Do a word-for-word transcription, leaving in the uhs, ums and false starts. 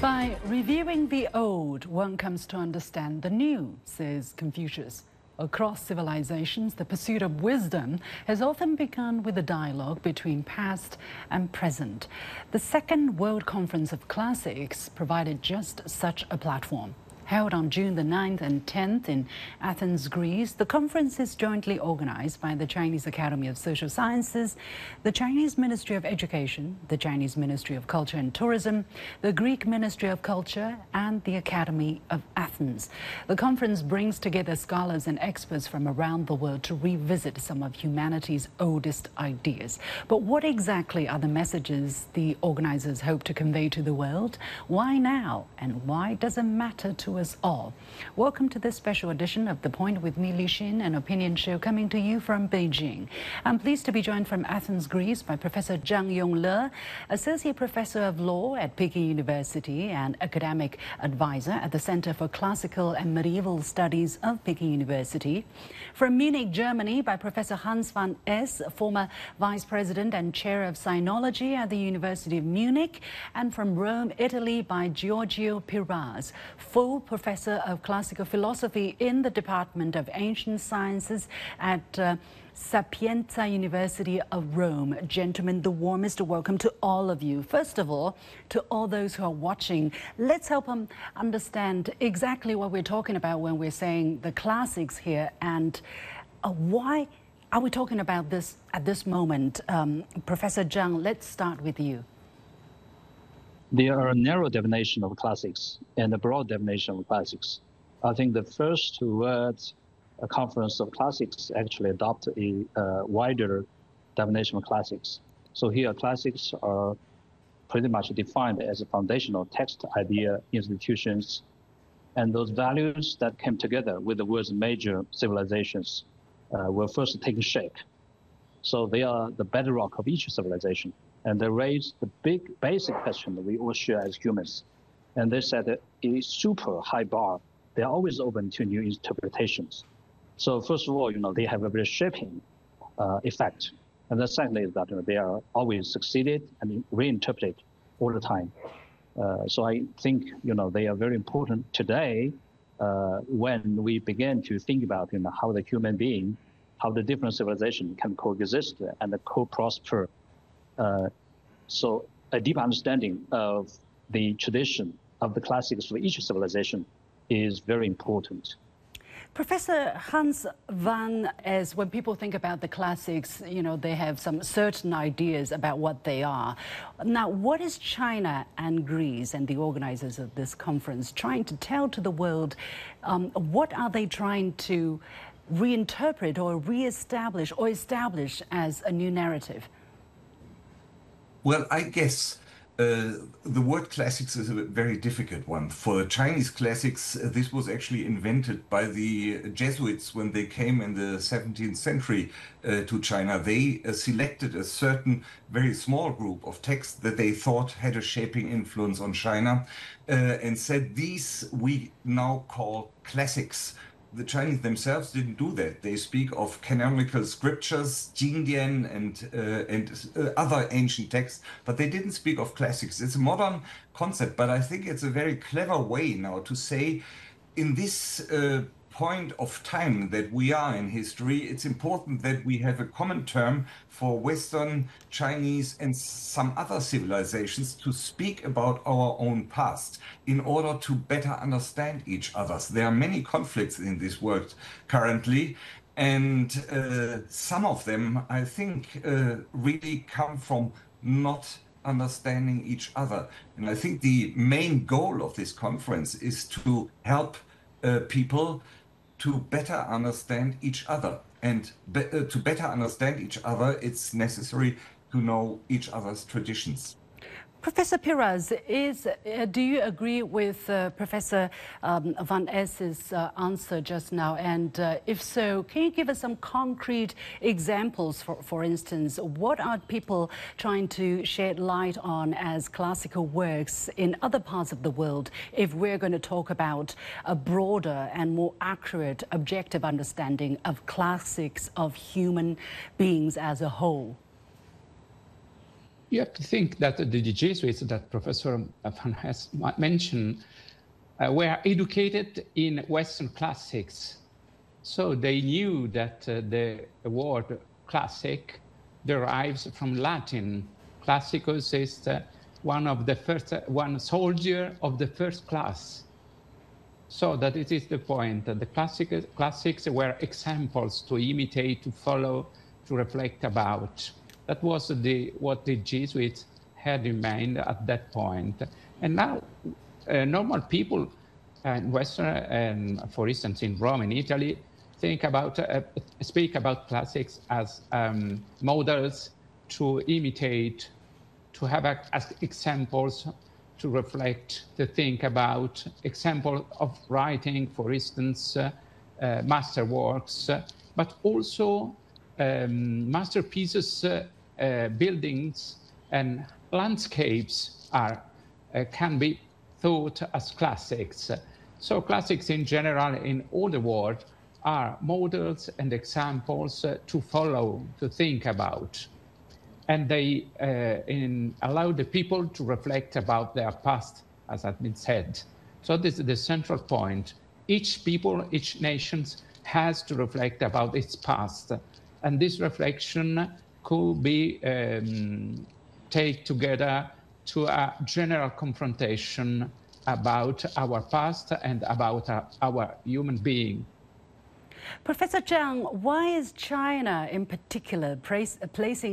By reviewing the old, one comes to understand the new, says Confucius. Across civilizations, the pursuit of wisdom has often begun with a dialogue between past and present. The Second World Conference of Classics provided just such a platform. Held on June the ninth and tenth in Athens, Greece, the conference is jointly organized by the Chinese Academy of Social Sciences, the Chinese Ministry of Education, the Chinese Ministry of Culture and Tourism, the Greek Ministry of Culture, and the Academy of Athens. The conference brings together scholars and experts from around the world to revisit some of humanity's oldest ideas. But what exactly are the messages the organizers hope to convey to the world? Why now? And why does it matter to us all? Welcome to this special edition of The Point with me, Li Xin, an opinion show coming to you from Beijing. I'm pleased to be joined from Athens, Greece by Professor Zhang Yongle, Associate Professor of Law at Peking University and Academic Advisor at the Center for Classical and Medieval Studies of Peking University. From Munich, Germany by Professor Hans van Es, former Vice President and Chair of Sinology at the University of Munich. And from Rome, Italy by Giorgio Piras, full Professor of Classical Philosophy in the Department of Ancient Sciences at uh, Sapienza University of Rome. Gentlemen, the warmest welcome to all of you. First of all, to all those who are watching, let's help them understand exactly what we're talking about when we're saying the classics here, and uh, why are we talking about this at this moment? Um, Professor Zhang, let's start with you. There are a narrow definition of classics and a broad definition of classics. I think the first words, a conference of classics, actually adopt a uh, wider definition of classics. So here, classics are pretty much defined as a foundational text, idea, institutions, and those values that came together with the world's major civilizations uh, will first take shape. So they are the bedrock of each civilization. And they raise the big basic question that we all share as humans. And they set a super high bar. They're always open to new interpretations. So first of all, you know, they have a very shaping uh, effect. And then secondly is that, you know, they are always succeeded and reinterpreted all the time. Uh, so I think, you know, they are very important today uh, when we begin to think about, you know, how the human being, how the different civilizations can coexist and co-prosper. Uh, so a deep understanding of the tradition of the classics for each civilization is very important. Professor Hans van Es, when people think about the classics, you know, they have some certain ideas about what they are. Now, what is China and Greece and the organizers of this conference trying to tell to the world? Um, what are they trying to reinterpret or reestablish or establish as a new narrative? Well, I guess uh, the word classics is a very difficult one. For Chinese classics, uh, this was actually invented by the Jesuits when they came in the seventeenth century uh, to China. They uh, selected a certain very small group of texts that they thought had a shaping influence on China uh, and said these we now call classics. The Chinese themselves didn't do that. They speak of canonical scriptures, Jingdian, and uh, and uh, other ancient texts, but they didn't speak of classics. It's a modern concept, but I think it's a very clever way now to say, in this uh, point of time that we are in history, it's important that we have a common term for Western, Chinese, and some other civilizations to speak about our own past in order to better understand each other. There are many conflicts in this world currently, and uh, some of them, I think, uh, really come from not understanding each other. And I think the main goal of this conference is to help uh, people to better understand each other. And be uh, to better understand each other, it's necessary to know each other's traditions. Professor Piras, is, uh, do you agree with uh, Professor um, van Es's uh, answer just now? And uh, if so, can you give us some concrete examples? For, for instance, what are people trying to shed light on as classical works in other parts of the world if we're going to talk about a broader and more accurate, objective understanding of classics of human beings as a whole? you have to think that the Jesuits that Professor Van Hess mentioned uh, were educated in Western classics. So they knew that uh, the word classic derives from Latin. Classicus is uh, one of the first, uh, one soldier of the first class. So that it is the point that the classic, classics were examples to imitate, to follow, to reflect about. That was the, what the Jesuits had in mind at that point. And now uh, normal people in Western, and for instance in Rome, in Italy, think about, uh, speak about classics as um, models to imitate, to have a, as examples to reflect, to think about, example of writing, for instance, uh, uh, masterworks, uh, but also um, masterpieces, uh, uh, buildings and landscapes are, uh, can be thought as classics. So classics in general in all the world are models and examples uh, to follow, to think about. And they uh, in, allow the people to reflect about their past, as has been said. So this is the central point. Each people, each nation has to reflect about its past. And this reflection could be um, taken together to a general confrontation about our past and about our, our human being. Professor Zhang, why is China in particular place, placing